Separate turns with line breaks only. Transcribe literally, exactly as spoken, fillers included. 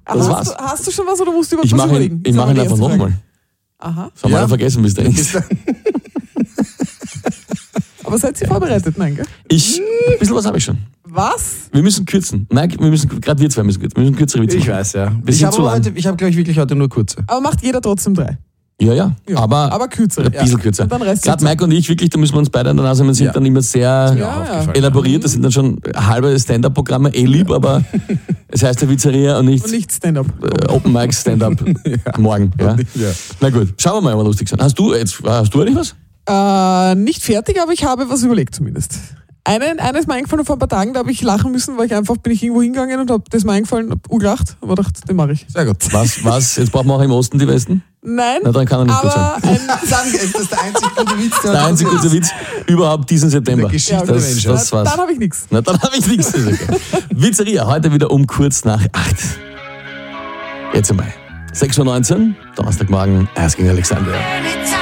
Das
hast,
war's.
du, hast du schon was oder musst du über
Ich
was
mache
überlegen?
ihn, ich mach ihn einfach nochmal.
Aha.
Das haben wir alle vergessen bis dahin.
Aber seid ihr vorbereitet? Nein, gell?
Ich, ein bisschen was habe ich schon.
Was?
Wir müssen kürzen. Nein, wir müssen, gerade wir zwei müssen kürzen. Wir müssen kürzere Witze
Ich
machen.
weiß, ja.
Wir
Ich
sind
habe
zu lang.
heute, ich habe, glaube ich, wirklich heute nur kurze.
Aber macht jeder trotzdem drei.
Ja, ja,
Ja,
aber,
aber kürzer,
Ein bisschen
ja.
kürzer.
Und dann Rest
Gerade
kürzer.
Mike und ich, wirklich, da müssen wir uns beide an der Nase nehmen, sind
Ja.
dann immer sehr
Ja,
Ja, aufgefallen.
elaboriert. Das sind dann schon halbe Stand-Up-Programme, eh lieb, aber es heißt ja Pizzeria und nicht,
Und nicht Stand-up.
äh, Open Mic Stand-Up morgen. Ja?
Ja.
Na gut, schauen wir mal, ob wir lustig sind. Hast du, jetzt, hast du eigentlich was?
Äh, nicht fertig, aber ich habe was überlegt zumindest. Eine, eine ist mir eingefallen vor ein paar Tagen, da habe ich lachen müssen, weil ich einfach bin ich irgendwo hingegangen und habe das mir eingefallen, hab urgelacht, aber dachte, den mache ich.
Sehr gut.
Was, was? Jetzt brauchen wir auch im Osten die Westen?
Nein,
Na, dann kann er nicht gut sein.
aber ein,
Das ist der einzige gute Witz, der
Der einzige gute Witz überhaupt diesen September.
Der Geschichte
Ja,
der
das,
Menschheit.
das war's.
dann habe ich nichts.
Na, dann habe ich nichts. Das ist okay. Pizzeria, heute wieder um kurz nach acht. Jetzt einmal. sechs Uhr neunzehn, Donnerstagmorgen, erst gegen Alexander.